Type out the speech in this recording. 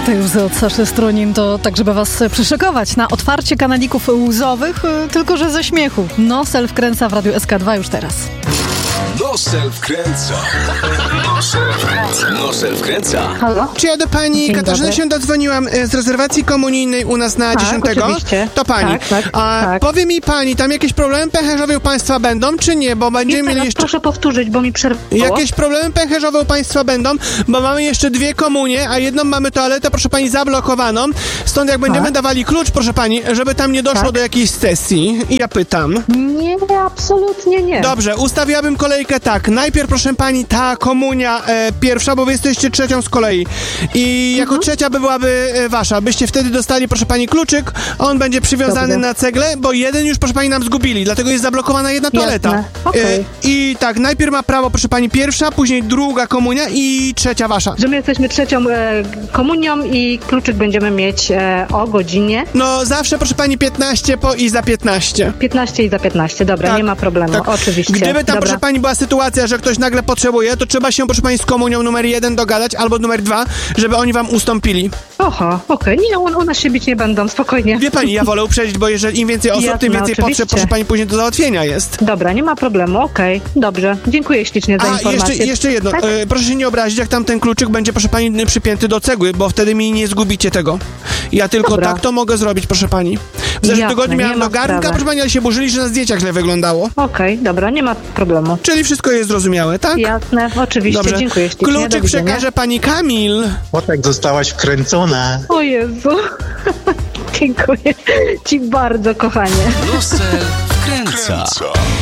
Te łzy od Saszy Strunin to tak, żeby was przyszykować na otwarcie kanalików łzowych, tylko że ze śmiechu. Nosel wkręca w Radiu SK2 już teraz. Nosel wkręca. Nosel wkręca. Halo? Czy ja do pani Dzień Katarzyny dobry. się dodzwoniłam z rezerwacji komunijnej u nas na 10? Oczywiście. To pani. Tak. Powie mi pani, tam jakieś problemy pęcherzowe u państwa będą, czy nie? Bo będziemy Jeszcze mieli raz jeszcze... proszę powtórzyć, bo mi przerwało. Jakieś problemy pęcherzowe u państwa będą, bo mamy jeszcze 2 komunie, a jedną mamy toaletę, proszę pani, zablokowaną. Stąd jak będziemy dawali klucz, proszę pani, żeby tam nie doszło do jakiejś sesji. I ja pytam. Nie, absolutnie nie. Dobrze, ustawiłabym kolejkę tak. Najpierw, proszę pani, ta komunia pierwsza, bo wy jesteście trzecią z kolei. I jako trzecia by byłaby wasza. Byście wtedy dostali, proszę pani, kluczyk. On będzie przywiązany Dobrze. na cegle, bo jeden już, proszę pani, nam zgubili. Dlatego jest zablokowana jedna toaleta. Jasne. Okej. I tak, najpierw ma prawo, proszę pani, pierwsza, później druga komunia i trzecia wasza. Że my jesteśmy trzecią komunią i kluczyk będziemy mieć o godzinie No zawsze, proszę pani, 15 po i za 15. 15 i za 15. Dobra, Tak, nie ma problemu, tak. oczywiście. Gdyby tam, Dobra. proszę pani, była sytuacja, że ktoś nagle potrzebuje, to trzeba się, proszę pani, z komunią numer 1 dogadać, albo numer 2, żeby oni wam ustąpili. Oho, okej. Nie, u nas się bić nie będą, spokojnie. Wie pani, ja wolę uprzedzić, bo jeżeli im więcej osób, Jasne, tym więcej oczywiście. potrzeb, proszę pani, później do załatwienia jest. Dobra, nie ma problemu, okej. Dobrze, dziękuję ślicznie za A, informację. jeszcze jedno. Tak? Proszę się nie obrazić, jak tam ten kluczyk będzie, proszę pani, przypięty do cegły, bo wtedy mi nie zgubicie tego. Ja tylko Dobra. tak to mogę zrobić, proszę pani. W zeszłym Jasne, tygodniu nie miałem ma do garnka, sprawy. proszę pani, ale się burzyli, że na zdjęciach źle wyglądało. Okej, dobra, nie ma problemu. Czyli wszystko jest zrozumiałe, tak? Jasne, oczywiście, Dobrze. dziękuję ślicznie. Do Kluczyk widzenia. przekaże pani Kamil. Poczek zostałaś wkręcona. O Jezu. Dziękuję ci bardzo, kochanie. Nosel wkręca.